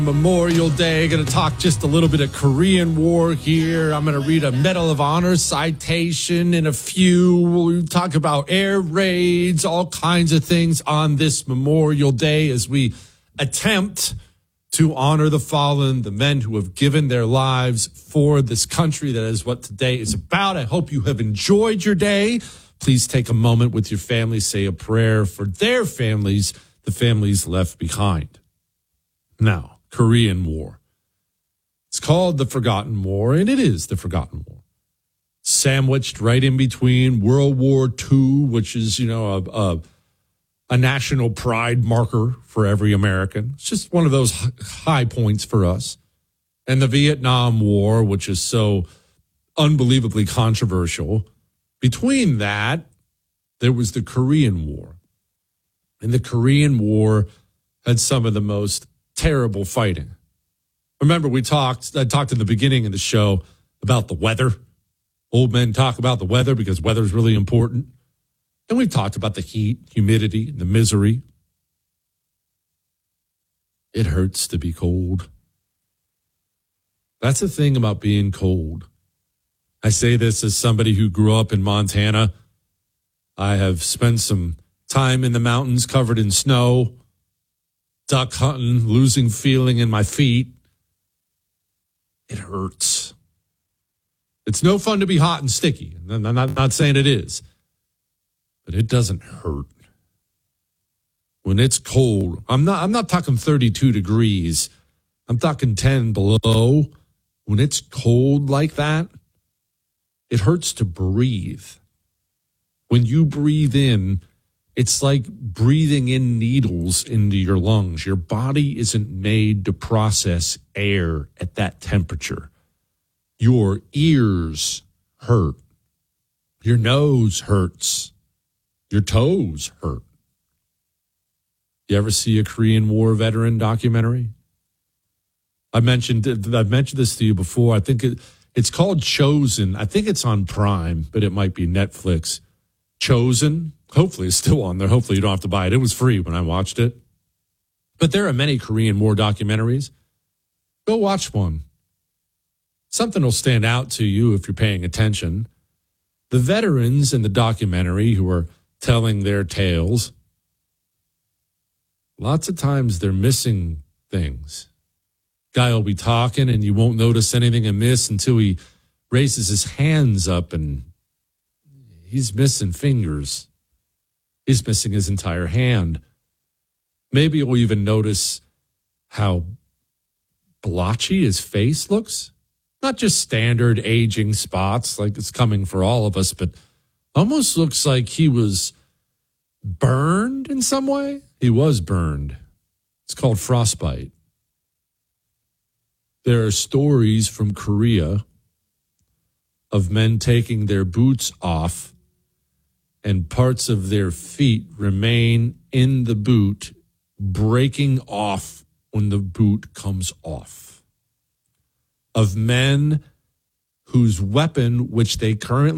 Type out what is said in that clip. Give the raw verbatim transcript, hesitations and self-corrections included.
Memorial Day. Going to talk just a little bit of Korean War here. I'm going to read a Medal of Honor citation in a few. We'll talk about air raids, all kinds of things on this Memorial Day as we attempt to honor the fallen, the men who have given their lives for this country. That is what today is about. I hope you have enjoyed your day. Please take a moment with your family, say a prayer for their families, the families left behind. Now, Korean War. It's called the Forgotten War, and it is the Forgotten War. Sandwiched right in between World War Two, which is, you know, a, a, a national pride marker for every American. It's just one of those high points for us. And the Vietnam War, which is so unbelievably controversial. Between that, there was the Korean War. And the Korean War had some of the most terrible fighting. Remember, we talked, I talked in the beginning of the show about the weather. Old men talk about the weather because weather is really important. And we've talked about the heat, humidity, the misery. It hurts to be cold. That's the thing about being cold. I say this as somebody who grew up in Montana. I have spent some time in the mountains covered in snow, duck hunting, losing feeling in my feet. It hurts. It's no fun to be hot and sticky. I'm not, not saying it is, but it doesn't hurt. When it's cold, I'm not, I'm not talking thirty-two degrees. I'm talking ten below. When it's cold like that, it hurts to breathe. When you breathe in, it's like breathing in needles into your lungs. Your body isn't made to process air at that temperature. Your ears hurt. Your nose hurts. Your toes hurt. You ever see a Korean War veteran documentary? I mentioned I've mentioned this to you before. I think it, it's called Chosen. I think it's on Prime, but it might be Netflix. Chosen. Hopefully it's still on there. Hopefully you don't have to buy it. It was free when I watched it. But there are many Korean War documentaries. Go watch one. Something will stand out to you if you're paying attention. The veterans in the documentary who are telling their tales, lots of times they're missing things. Guy will be talking and you won't notice anything amiss until he raises his hands up and he's missing fingers. He's missing his entire hand. Maybe you'll even notice how blotchy his face looks. Not just standard aging spots like it's coming for all of us, but almost looks like he was burned in some way. He was burned. It's called frostbite. There are stories from Korea of men taking their boots off and parts of their feet remain in the boot, breaking off when the boot comes off. Of men whose weapon, which they currently